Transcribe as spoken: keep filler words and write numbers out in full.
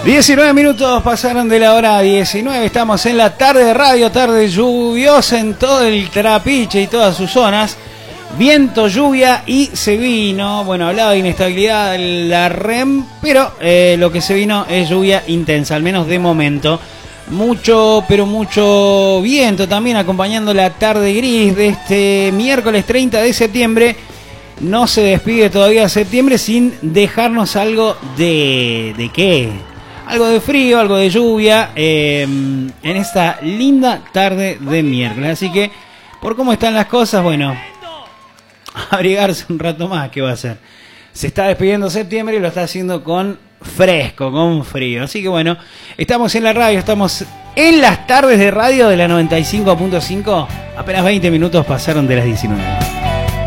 diecinueve minutos pasaron de la hora diecinueve. Estamos en la tarde de radio, tarde lluviosa en todo el Trapiche y todas sus zonas. Viento, lluvia y se vino. Bueno, hablaba de inestabilidad la R E M, pero eh, lo que se vino es lluvia intensa, al menos de momento. Mucho, pero mucho viento también acompañando la tarde gris de este miércoles treinta de septiembre. No se despide todavía septiembre sin dejarnos algo de... ¿De qué? Algo de frío, algo de lluvia eh, en esta linda tarde de miércoles. Así que, por cómo están las cosas, bueno, abrigarse un rato más, ¿qué va a hacer? Se está despidiendo septiembre y lo está haciendo con fresco, con frío. Así que bueno, estamos en la radio, estamos en las tardes de radio de la noventa y cinco punto cinco. Apenas veinte minutos pasaron de las diecinueve.